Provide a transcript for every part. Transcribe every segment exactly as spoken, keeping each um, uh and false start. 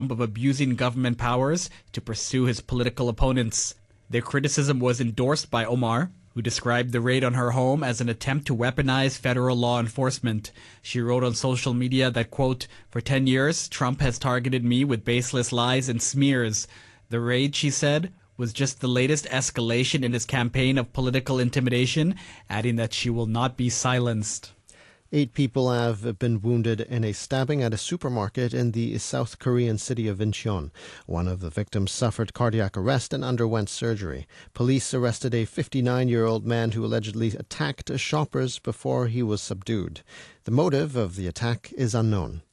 of abusing government powers to pursue his political opponents. Their criticism was endorsed by Omar, who described the raid on her home as an attempt to weaponize federal law enforcement. She wrote on social media that, quote, "For ten years, Trump has targeted me with baseless lies and smears. The raid," she said, was just the latest escalation in his campaign of political intimidation, adding that she will not be silenced. Eight people have been wounded in a stabbing at a supermarket in the South Korean city of Incheon. One of the victims suffered cardiac arrest and underwent surgery. Police arrested a fifty-nine-year-old man who allegedly attacked shoppers before he was subdued. The motive of the attack is unknown.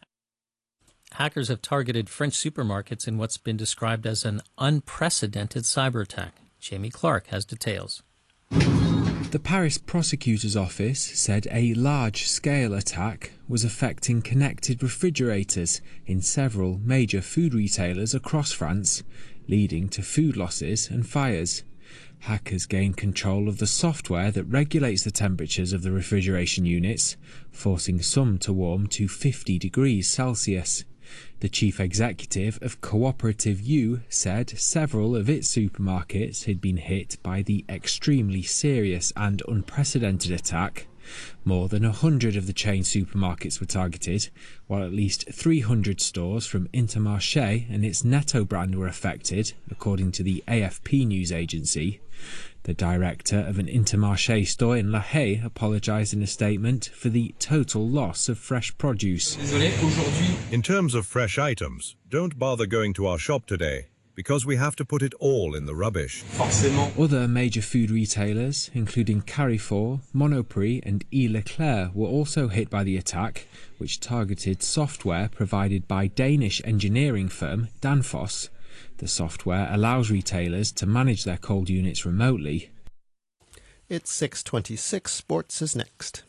Hackers have targeted French supermarkets in what's been described as an unprecedented cyber attack. Jamie Clark has details. The Paris prosecutor's office said a large-scale attack was affecting connected refrigerators in several major food retailers across France, leading to food losses and fires. Hackers gained control of the software that regulates the temperatures of the refrigeration units, forcing some to warm to fifty degrees Celsius. The chief executive of Cooperative U said several of its supermarkets had been hit by the extremely serious and unprecedented attack. More than one hundred of the chain supermarkets were targeted, while at least three hundred stores from Intermarché and its Netto brand were affected, according to the A F P news agency. The director of an Intermarché store in La Haye apologised in a statement for the total loss of fresh produce. In terms of fresh items, don't bother going to our shop today, because we have to put it all in the rubbish. Other major food retailers, including Carrefour, Monoprix and E. Leclerc, were also hit by the attack, which targeted software provided by Danish engineering firm Danfoss. The software allows retailers to manage their cold units remotely. It's six twenty-six. Sports is next.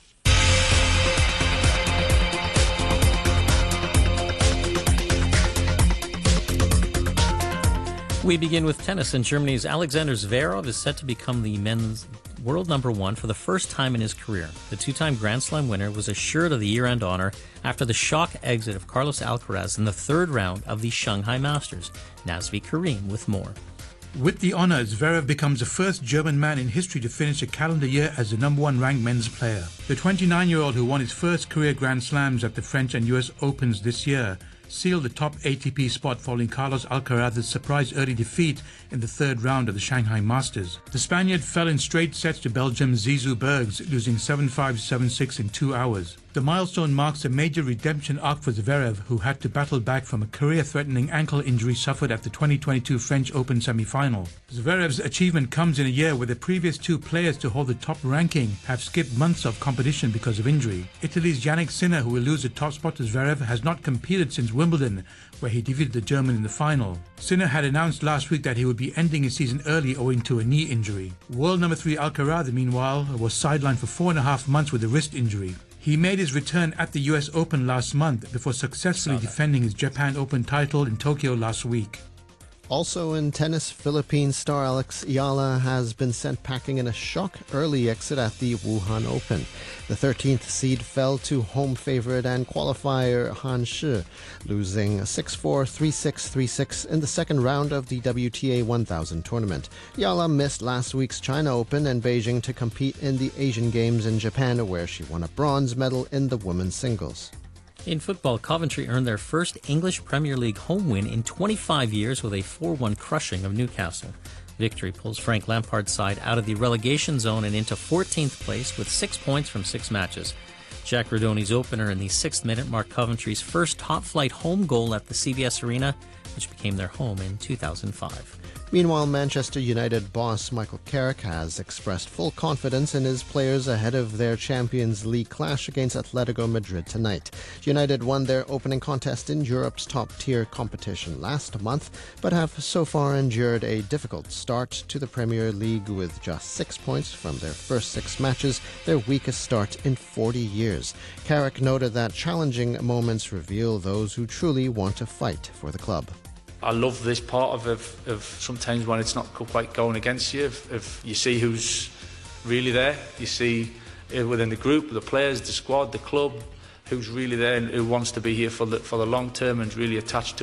We begin with tennis, and Germany's Alexander Zverev is set to become the men's world number one for the first time in his career. The two-time Grand Slam winner was assured of the year-end honor after the shock exit of Carlos Alcaraz in the third round of the Shanghai Masters. Nazvi Karim with more. With the honor, Zverev becomes the first German man in history to finish a calendar year as the number one ranked men's player. The twenty-nine-year-old, who won his first career Grand Slams at the French and U S Opens this year, sealed the top A T P spot following Carlos Alcaraz's surprise early defeat in the third round of the Shanghai Masters. The Spaniard fell in straight sets to Belgium's Zizou Bergs, losing seven five, seven six in two hours. The milestone marks a major redemption arc for Zverev, who had to battle back from a career-threatening ankle injury suffered at the twenty twenty-two French Open semi-final. Zverev's achievement comes in a year where the previous two players to hold the top ranking have skipped months of competition because of injury. Italy's Jannik Sinner, who will lose the top spot to Zverev, has not competed since Wimbledon, where he defeated the German in the final. Sinner had announced last week that he would be ending his season early owing to a knee injury. World number three Alcaraz, meanwhile, was sidelined for four and a half months with a wrist injury. He made his return at the U S Open last month before successfully defending his Japan Open title in Tokyo last week. Also in tennis, Philippine star Alex Ayala has been sent packing in a shock early exit at the Wuhan Open. The thirteenth seed fell to home favorite and qualifier Han Shi, losing six four, three six, three six in the second round of the W T A one thousand tournament. Ayala missed last week's China Open and Beijing to compete in the Asian Games in Japan, where she won a bronze medal in the women's singles. In football, Coventry earned their first English Premier League home win in twenty-five years with a four one crushing of Newcastle. Victory pulls Frank Lampard's side out of the relegation zone and into fourteenth place with six points from six matches. Jack Rodoni's opener in the sixth minute marked Coventry's first top-flight home goal at the C V S Arena, which became their home in two thousand five. Meanwhile, Manchester United boss Michael Carrick has expressed full confidence in his players ahead of their Champions League clash against Atletico Madrid tonight. United won their opening contest in Europe's top-tier competition last month, but have so far endured a difficult start to the Premier League with just six points from their first six matches, their weakest start in forty years. Carrick noted that challenging moments reveal those who truly want to fight for the club. I love this part of, of, of sometimes when it's not quite going against you, if, if you see who's really there, you see within the group, the players, the squad, the club, who's really there and who wants to be here for the, for the long term and really attached to